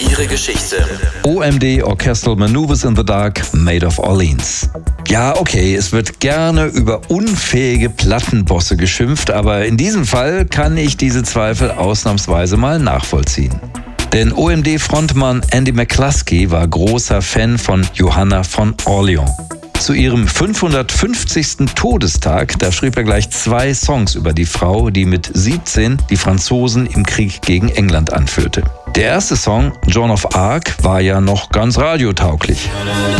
Ihre Geschichte. OMD, Orchestral Maneuvers in the Dark, Maid of Orleans. Ja, okay, es wird gerne über unfähige Plattenbosse geschimpft, aber in diesem Fall kann ich diese Zweifel ausnahmsweise mal nachvollziehen. Denn OMD-Frontmann Andy McCluskey war großer Fan von Johanna von Orleans. Zu ihrem 550. Todestag, da schrieb er gleich 2 Songs über die Frau, die mit 17 die Franzosen im Krieg gegen England anführte. Der erste Song, Joan of Arc, war ja noch ganz radiotauglich.